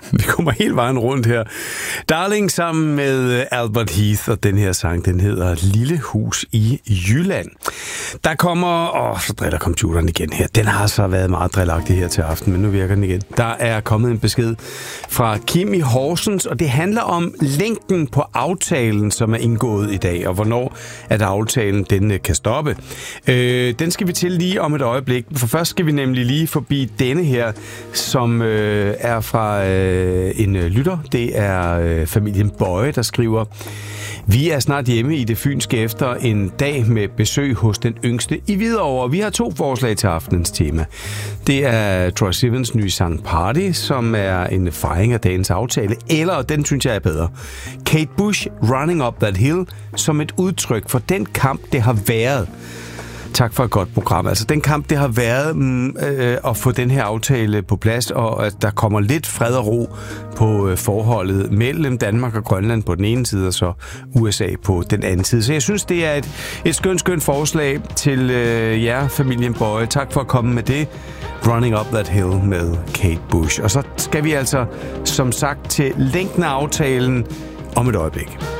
Vi kommer hele vejen rundt her. Darling sammen med Albert Heath, og den her sang, den hedder Lille Hus i Jylland. Der kommer... så driller computeren igen her. Den har så været meget drillagtig her til aften, men nu virker den igen. Der er kommet en besked fra Kim i Horsens, og det handler om længden på aftalen, som er indgået i dag, og hvornår at aftalen den kan stoppe. Den skal vi til lige om et øjeblik, for først skal vi nemlig lige forbi denne her, som er fra en lytter. Det er familien Bøje, der skriver: Vi er snart hjemme i det fynske efter en dag med besøg hos den yngste i Hvidovre. Vi har 2 forslag til aftenens tema. Det er Troye Sivans nye sang Party, som er en fejring af dagens aftale, eller, den synes jeg er bedre, Kate Bush, Running Up That Hill, som et udtryk for den kamp, det har været. Tak for et godt program. Altså den kamp, det har været at få den her aftale på plads, og at der kommer lidt fred og ro på forholdet mellem Danmark og Grønland på den ene side, og så USA på den anden side. Så jeg synes, det er et skønt forslag til jer, familien Bøje. Tak for at komme med det. Running Up That Hill med Kate Bush. Og så skal vi altså, som sagt, til længden af aftalen om et øjeblik.